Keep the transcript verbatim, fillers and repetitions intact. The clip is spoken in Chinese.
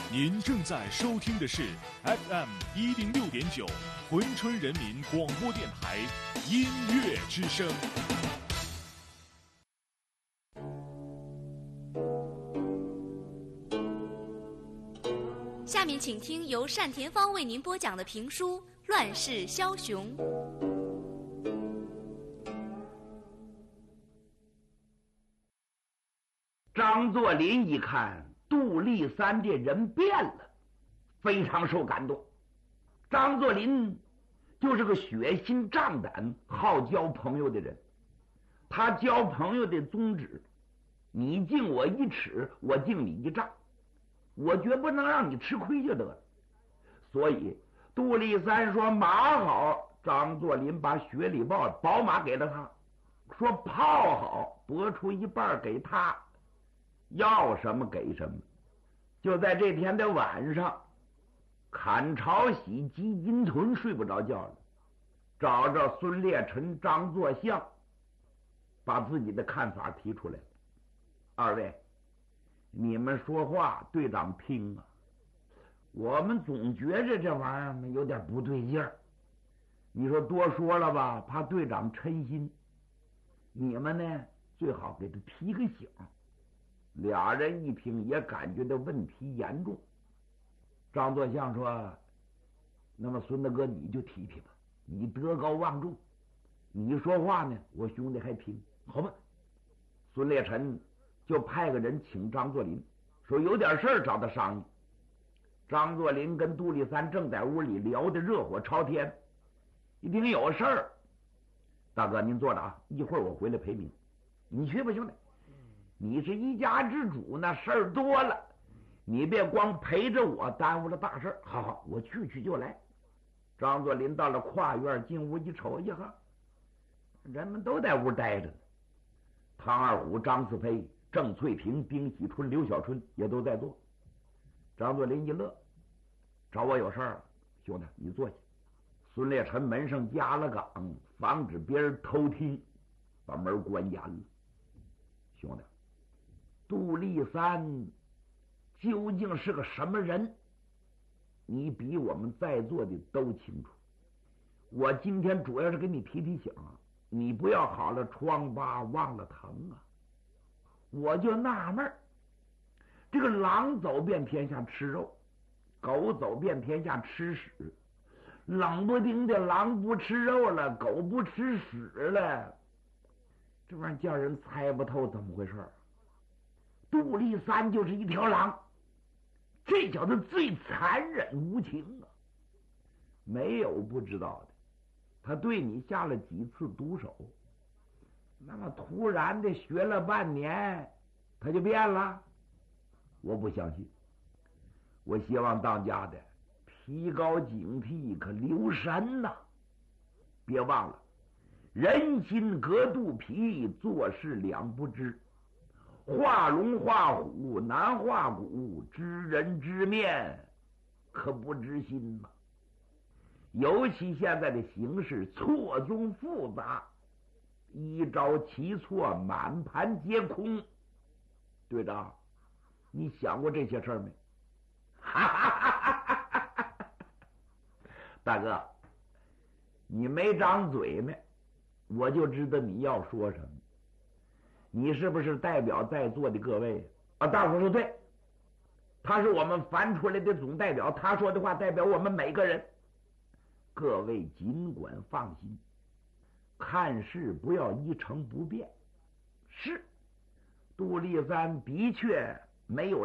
您正在收听的是 F M 一零六点九珲春人民广播电台音乐之声。 下面请听由单田芳为您播讲的评书《乱世枭雄》。 张作霖一看杜立三这人变了，非常受感动。张作霖就是个血心仗胆、好交朋友的人。他交朋友的宗旨，你敬我一尺，我敬你一丈，我绝不能让你吃亏就得了。所以杜立三说马好，张作霖把雪里豹宝马给了他，说炮好，拨出一半给他，要什么给什么。就在这天的晚上，砍朝喜击金屯睡不着觉了，找着孙烈臣、张作相，把自己的看法提出来。二位，你们说话队长听啊，我们总觉着这玩意儿有点不对劲儿。你说多说了吧，怕队长嗔心，你们呢最好给他提个醒。俩人一听也感觉到问题严重。张作相说，那么孙大哥你就提提吧，你德高望重，你说话呢我兄弟还听，好吧。孙烈臣就派个人请张作霖，说有点事儿找他商议。张作霖跟杜立三正在屋里聊得热火朝天，一听有事儿，大哥您坐着啊，一会儿我回来陪您，你去吧兄弟，你是一家之主，那事儿多了，你别光陪着我，耽误了大事。好好，我去去就来。张作霖到了跨院，进屋一瞅，呀哈，人们都在屋待着呢。唐二虎、张四飞、郑翠萍、丁喜春、刘小春也都在坐。张作霖一乐，找我有事儿，兄弟你坐下。孙烈臣门上加了岗，防止别人偷听，把门关严了。兄弟，杜立三究竟是个什么人，你比我们在座的都清楚。我今天主要是给你提提醒啊，你不要好了疮疤忘了疼啊。我就纳闷儿，这个狼走遍天下吃肉，狗走遍天下吃屎，冷不丁的狼不吃肉了，狗不吃屎了，这玩意儿叫人猜不透怎么回事。杜立三就是一条狼，这小子最残忍无情啊，没有不知道的。他对你下了几次毒手，那么突然的学了半年他就变了？我不相信。我希望当家的提高警惕，可留神呐、啊！别忘了，人心隔肚皮，做事两不知。画龙画虎难画骨，知人知面可不知心嘛。尤其现在的形势错综复杂，一招棋错，满盘皆空。队长，你想过这些事儿没？大哥，你没张嘴呢，我就知道你要说什么。你是不是代表在座的各位啊？大伙说对，他是我们凡出来的总代表，他说的话代表我们每个人。各位尽管放心，看事不要一成不变。是，杜立三的确没有